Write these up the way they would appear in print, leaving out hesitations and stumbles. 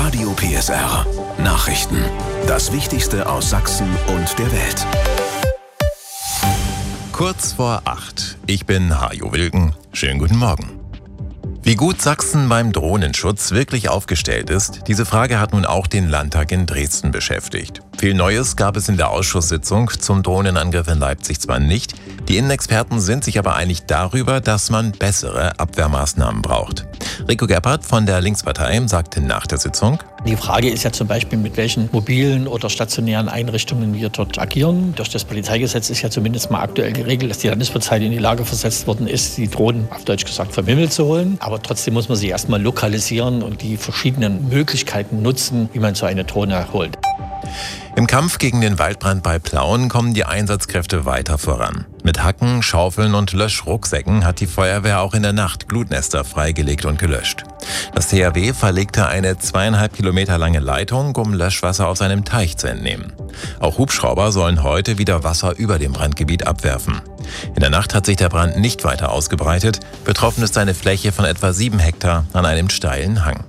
Radio PSR. Nachrichten. Das Wichtigste aus Sachsen und der Welt. Kurz vor 8. Ich bin Hajo Wilken. Schönen guten Morgen. Wie gut Sachsen beim Drohnenschutz wirklich aufgestellt ist, diese Frage hat nun auch den Landtag in Dresden beschäftigt. Viel Neues gab es in der Ausschusssitzung zum Drohnenangriff in Leipzig zwar nicht, die Innenexperten sind sich aber einig darüber, dass man bessere Abwehrmaßnahmen braucht. Rico Gebhardt von der Linkspartei sagte nach der Sitzung: Die Frage ist ja zum Beispiel, mit welchen mobilen oder stationären Einrichtungen wir dort agieren. Durch das Polizeigesetz ist ja zumindest mal aktuell geregelt, dass die Landespolizei in die Lage versetzt worden ist, die Drohnen, auf Deutsch gesagt, vom Himmel zu holen. Aber trotzdem muss man sie erstmal lokalisieren und die verschiedenen Möglichkeiten nutzen, wie man so eine Drohne holt. Im Kampf gegen den Waldbrand bei Plauen kommen die Einsatzkräfte weiter voran. Mit Hacken, Schaufeln und Löschrucksäcken hat die Feuerwehr auch in der Nacht Glutnester freigelegt und gelöscht. Das THW verlegte eine 2,5 Kilometer lange Leitung, um Löschwasser aus einem Teich zu entnehmen. Auch Hubschrauber sollen heute wieder Wasser über dem Brandgebiet abwerfen. In der Nacht hat sich der Brand nicht weiter ausgebreitet. Betroffen ist eine Fläche von etwa 7 Hektar an einem steilen Hang.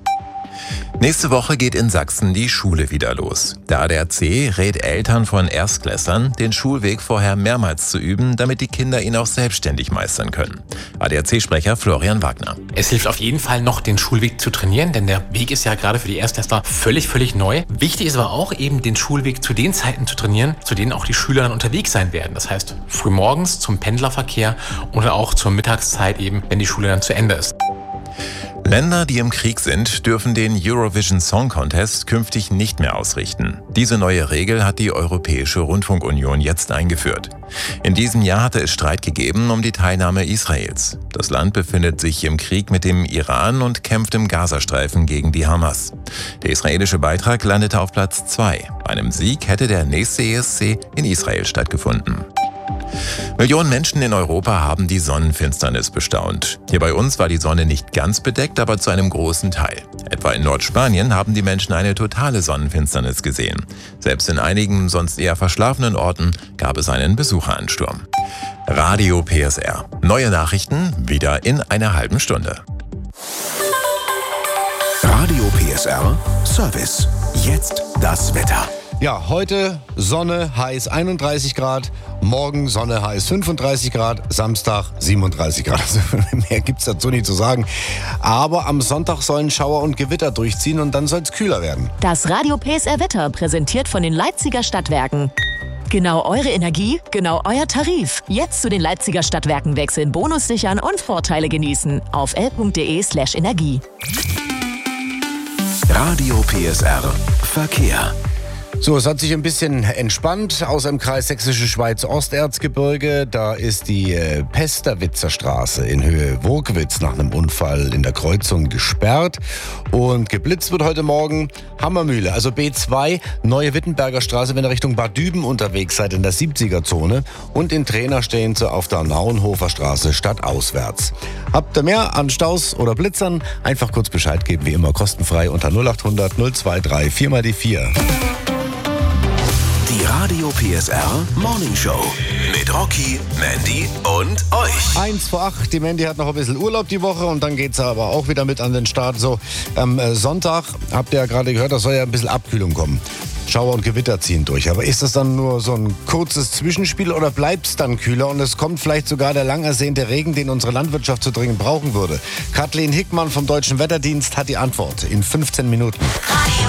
Nächste Woche geht in Sachsen die Schule wieder los. Der ADAC rät Eltern von Erstklässlern, den Schulweg vorher mehrmals zu üben, damit die Kinder ihn auch selbstständig meistern können. ADAC-Sprecher Florian Wagner. Es hilft auf jeden Fall noch, den Schulweg zu trainieren, denn der Weg ist ja gerade für die Erstklässler völlig neu. Wichtig ist aber auch eben, den Schulweg zu den Zeiten zu trainieren, zu denen auch die Schüler dann unterwegs sein werden. Das heißt, frühmorgens zum Pendlerverkehr oder auch zur Mittagszeit eben, wenn die Schule dann zu Ende ist. Länder, die im Krieg sind, dürfen den Eurovision Song Contest künftig nicht mehr ausrichten. Diese neue Regel hat die Europäische Rundfunkunion jetzt eingeführt. In diesem Jahr hatte es Streit gegeben um die Teilnahme Israels. Das Land befindet sich im Krieg mit dem Iran und kämpft im Gazastreifen gegen die Hamas. Der israelische Beitrag landete auf Platz 2. Bei einem Sieg hätte der nächste ESC in Israel stattgefunden. Millionen Menschen in Europa haben die Sonnenfinsternis bestaunt. Hier bei uns war die Sonne nicht ganz bedeckt, aber zu einem großen Teil. Etwa in Nordspanien haben die Menschen eine totale Sonnenfinsternis gesehen. Selbst in einigen sonst eher verschlafenen Orten gab es einen Besucheransturm. Radio PSR. Neue Nachrichten wieder in einer halben Stunde. Radio PSR Service. Jetzt das Wetter. Ja, heute Sonne, heiß 31 Grad, morgen Sonne, heiß 35 Grad, Samstag 37 Grad. Also mehr gibt's dazu nicht zu sagen. Aber am Sonntag sollen Schauer und Gewitter durchziehen und dann soll es kühler werden. Das Radio PSR Wetter präsentiert von den Leipziger Stadtwerken. Genau eure Energie, genau euer Tarif. Jetzt zu den Leipziger Stadtwerken wechseln, Bonus sichern und Vorteile genießen. Auf l.de/energie. Radio PSR Verkehr. So, es hat sich ein bisschen entspannt aus dem Kreis Sächsische Schweiz Osterzgebirge. Da ist die Pesterwitzer Straße in Höhe Wurkwitz nach einem Unfall in der Kreuzung gesperrt. Und geblitzt wird heute Morgen Hammermühle, also B2, Neue Wittenberger Straße, wenn ihr Richtung Bad Düben unterwegs seid, in der 70er-Zone. Und in Trainer stehen sie auf der Nauenhofer Straße stadtauswärts. Habt ihr mehr an Staus oder Blitzern? Einfach kurz Bescheid geben, wie immer kostenfrei unter 0800 023 4x4. Die Radio PSR Morning Show mit Rocky, Mandy und euch. 1 vor 8, die Mandy hat noch ein bisschen Urlaub die Woche und dann geht's aber auch wieder mit an den Start. So, am Sonntag, habt ihr ja gerade gehört, da soll ja ein bisschen Abkühlung kommen. Schauer und Gewitter ziehen durch. Aber ist das dann nur so ein kurzes Zwischenspiel oder bleibt es dann kühler und es kommt vielleicht sogar der lang ersehnte Regen, den unsere Landwirtschaft so dringend brauchen würde? Kathleen Hickmann vom Deutschen Wetterdienst hat die Antwort in 15 Minuten.